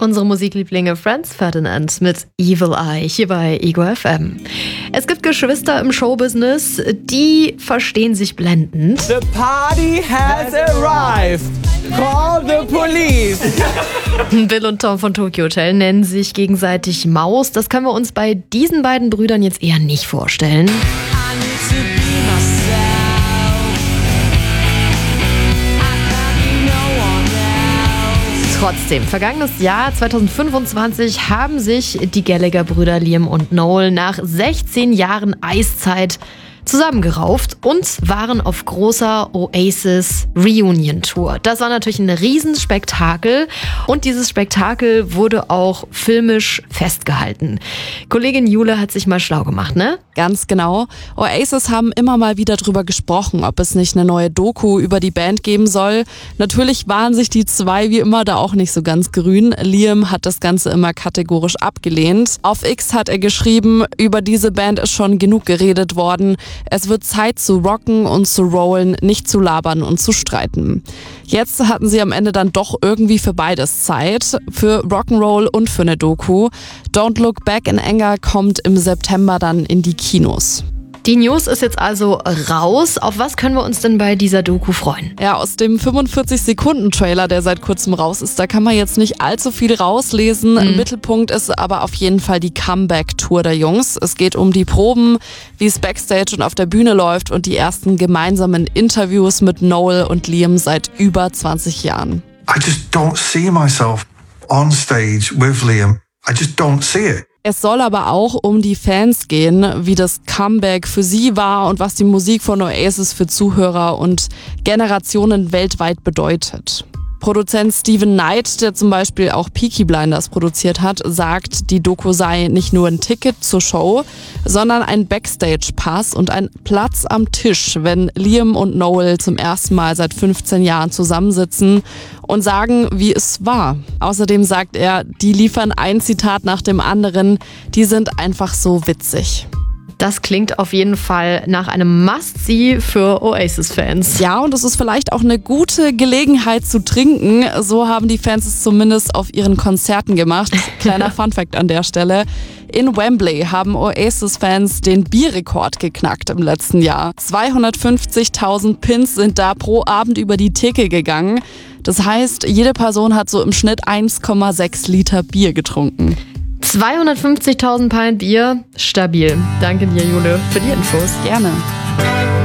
Unsere Musiklieblinge Franz Ferdinand mit Evil Eye hier bei Ego FM. Es gibt Geschwister im Showbusiness, die verstehen sich blendend. The party has arrived. Call the police. Bill und Tom von Tokyo Hotel nennen sich gegenseitig Maus. Das können wir uns bei diesen beiden Brüdern jetzt eher nicht vorstellen. Trotzdem, vergangenes Jahr 2025 haben sich die Gallagher-Brüder Liam und Noel nach 16 Jahren Eiszeit zusammengerauft und waren auf großer Oasis-Reunion-Tour. Das war natürlich ein Riesenspektakel und dieses Spektakel wurde auch filmisch festgehalten. Kollegin Jule hat sich mal schlau gemacht, ne? Ganz genau. Oasis haben immer mal wieder drüber gesprochen, ob es nicht eine neue Doku über die Band geben soll. Natürlich waren sich die zwei wie immer da auch nicht so ganz grün. Liam hat das Ganze immer kategorisch abgelehnt. Auf X hat er geschrieben, über diese Band ist schon genug geredet worden. Es wird Zeit zu rocken und zu rollen, nicht zu labern und zu streiten. Jetzt hatten sie am Ende dann doch irgendwie für beides Zeit, für Rock'n'Roll und für eine Doku. Don't Look Back in Anger kommt im September dann in die Kinos. Die News ist jetzt also raus. Auf was können wir uns denn bei dieser Doku freuen? Ja, aus dem 45-Sekunden-Trailer, der seit kurzem raus ist, da kann man jetzt nicht allzu viel rauslesen. Im Mittelpunkt ist aber auf jeden Fall die Comeback-Tour der Jungs. Es geht um die Proben, wie es Backstage und auf der Bühne läuft und die ersten gemeinsamen Interviews mit Noel und Liam seit über 20 Jahren. I just don't see myself on stage with Liam. I just don't see it. Es soll aber auch um die Fans gehen, wie das Comeback für sie war und was die Musik von Oasis für Zuhörer und Generationen weltweit bedeutet. Produzent Steven Knight, der zum Beispiel auch Peaky Blinders produziert hat, sagt, die Doku sei nicht nur ein Ticket zur Show, sondern ein Backstage-Pass und ein Platz am Tisch, wenn Liam und Noel zum ersten Mal seit 15 Jahren zusammensitzen und sagen, wie es war. Außerdem sagt er, die liefern ein Zitat nach dem anderen, die sind einfach so witzig. Das klingt auf jeden Fall nach einem Must-See für Oasis-Fans. Ja, und es ist vielleicht auch eine gute Gelegenheit zu trinken. So haben die Fans es zumindest auf ihren Konzerten gemacht. Kleiner Funfact an der Stelle. In Wembley haben Oasis-Fans den Bierrekord geknackt im letzten Jahr. 250.000 Pins sind da pro Abend über die Theke gegangen. Das heißt, jede Person hat so im Schnitt 1,6 Liter Bier getrunken. 250.000 Pint Bier, stabil. Danke dir, Jule, für die Infos. Gerne.